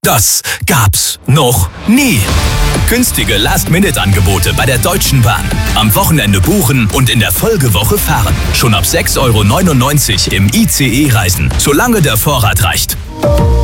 Das gab's noch nie. Günstige Last-Minute-Angebote bei der Deutschen Bahn. Am Wochenende buchen und in der Folgewoche fahren. Schon ab 6,99 € im ICE reisen, solange der Vorrat reicht.